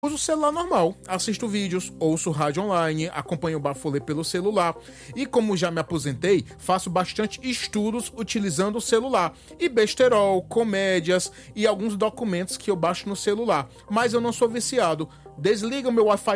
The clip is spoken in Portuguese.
Uso o celular normal, assisto vídeos, ouço rádio online, acompanho o Bafolê pelo celular e, como já me aposentei, faço bastante estudos utilizando o celular e besterol, comédias e alguns documentos que eu baixo no celular, mas eu não sou viciado. Desliga o meu Wi-Fi